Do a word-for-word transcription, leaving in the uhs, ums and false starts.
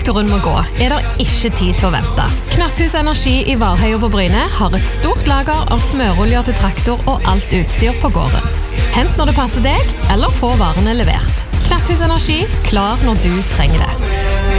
traktoren må gå, er det ikke tid til å vente. Knapphus Energi i Varheia på Bryne har et stort lager av smøroljer til traktor og alt utstyr på gården. Hent når det passer deg, eller få varene levert. Knapphus Energi, klar når du trenger det.